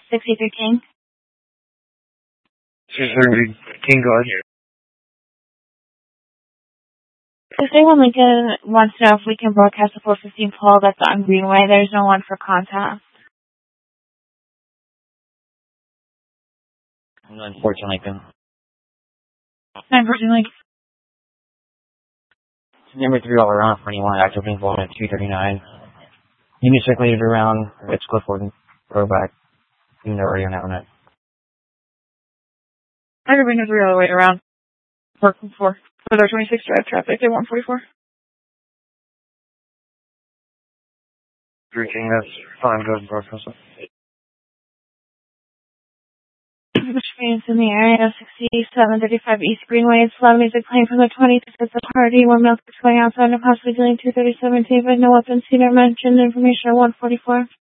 63 King. 63 King, go ahead. 631 Lincoln wants to know if we can broadcast the 415 poll that's on Greenway. There's no one for contact. 914 Lincoln. 914 Lincoln. Number 3 all around for anyone active involved at 239. You can circulate it around. It's Clifford. Go back. You know, already on that one. Everybody knows we're all the way around. Working for our 26 drive traffic at 144. 3 King, that's fine. Go ahead and broadcast it. Which means in the area, 6735 East Greenway. It's loud music playing from the 26th at the party. 1 male going outside and possibly dealing 237 but no weapons seen or mentioned. Information at 144.